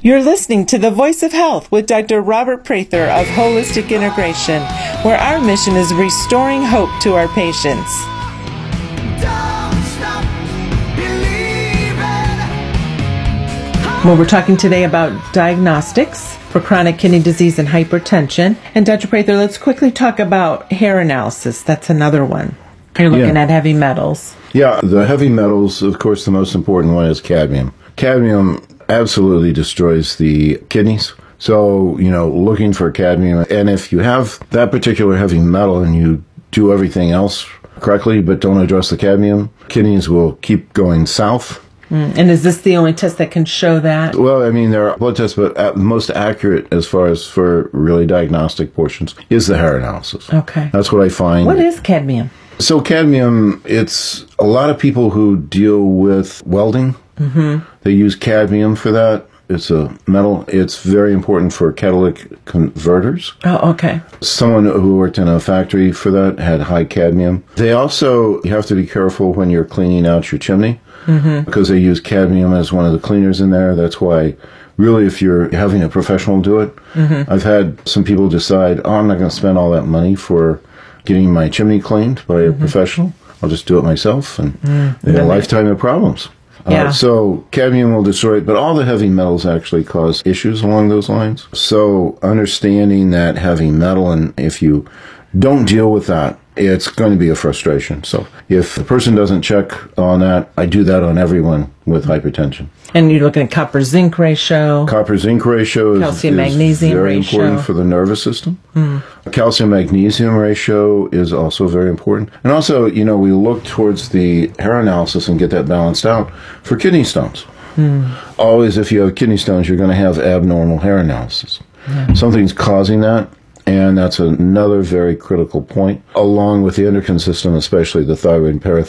You're listening to The Voice of Health with Dr. Robert Prather of Holistic Integration, where our mission is restoring hope to our patients. Well, we're talking today about diagnostics for chronic kidney disease and hypertension. And Dr. Prather, let's quickly talk about hair analysis. That's another one. You're looking at heavy metals. Yeah, the heavy metals, of course, the most important one is cadmium. Cadmium absolutely destroys the kidneys. So, looking for cadmium. And if you have that particular heavy metal and you do everything else correctly but don't address the cadmium, kidneys will keep going south. And is this the only test that can show that? Well, there are blood tests, but most accurate as far as for really diagnostic portions is the hair analysis. Okay. That's what I find. What is cadmium? So cadmium, it's a lot of people who deal with welding. Mm-hmm. They use cadmium for that. It's a metal. It's very important for catalytic converters. Oh, okay. Someone who worked in a factory for that had high cadmium. You have to be careful when you're cleaning out your chimney, because they use cadmium as one of the cleaners in there. That's why, really, if you're having a professional do it, I've had some people decide, I'm not going to spend all that money for getting my chimney cleaned by a professional. I'll just do it myself, and they have a lifetime of problems. Yeah. So cadmium will destroy it, but all the heavy metals actually cause issues along those lines. So understanding that heavy metal, and if you don't deal with that, it's going to be a frustration. So if the person doesn't check on that, I do that on everyone with hypertension. And you're looking at copper-zinc ratio. Copper-zinc ratio is calcium-magnesium very ratio. important for the nervous system. Calcium-magnesium ratio is also very important. And also, we look towards the hair analysis and get that balanced out for kidney stones. Always, if you have kidney stones, you're going to have abnormal hair analysis. Something's causing that. And that's another very critical point, along with the endocrine system, especially the thyroid and parathyroid.